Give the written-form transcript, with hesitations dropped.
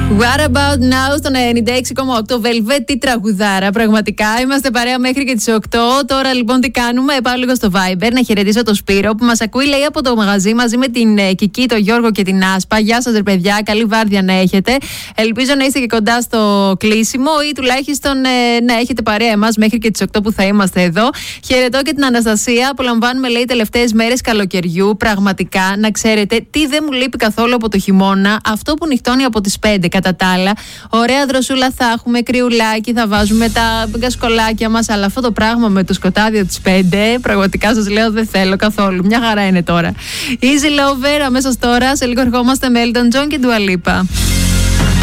What about now στον 96,8 Velvet, τι τραγουδάρα. Πραγματικά είμαστε παρέα μέχρι και τις 8. Τώρα λοιπόν τι κάνουμε? Πάω λίγο στο Viber να χαιρετήσω τον Σπύρο που μας ακούει, λέει, από το μαγαζί μαζί με την Κική, τον Γιώργο και την Άσπα. Γεια σας ρε παιδιά, καλή βάρδια να έχετε. Ελπίζω να είστε και κοντά στο κλείσιμο ή τουλάχιστον να έχετε παρέα εμάς μέχρι και τις 8 που θα είμαστε εδώ. Χαιρετώ και την Αναστασία. Απολαμβάνουμε, λέει, τελευταίες μέρες καλοκαιριού. Πραγματικά να ξέρετε τι δεν μου λείπει καθόλου από το χειμώνα. Αυτό που νυχτώνει από τις 5. Κατά τα άλλα, ωραία δροσούλα θα έχουμε, κρυουλάκι, θα βάζουμε τα γκασκολάκια μας. Αλλά αυτό το πράγμα με το σκοτάδι από τις 5, πραγματικά σας λέω δεν θέλω καθόλου. Μια χαρά είναι τώρα. Easy Lover, αμέσως τώρα, σε λίγο ερχόμαστε με Elton John και Dua Lipa.